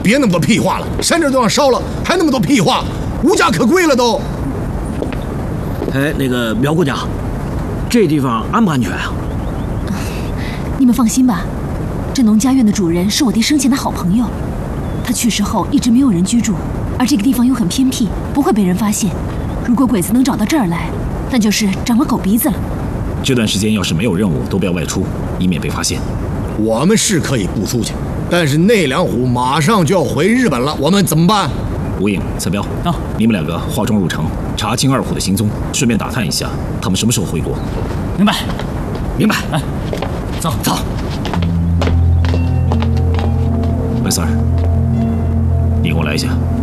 别那么多屁话了，山这都要烧了，还那么多屁话，无家可归了都。 哎，那个苗姑娘，这地方安不安全啊？ 你们放心吧，这农家院的主人是我爹生前的好朋友，他去世后一直没有人居住，而这个地方又很偏僻，不会被人发现。如果鬼子能找到这儿来，那就是长了狗鼻子了。 这段时间要是没有任务，都不要外出，以免被发现。 我们是可以不出去，但是那两虎马上就要回日本了，我们怎么办？ 吴影、蔡彪，你们两个化妆入城，查清二虎的行踪，顺便打探一下他们什么时候回国。 明白，明白。 哎， 走走。 白三儿，你跟我来一下。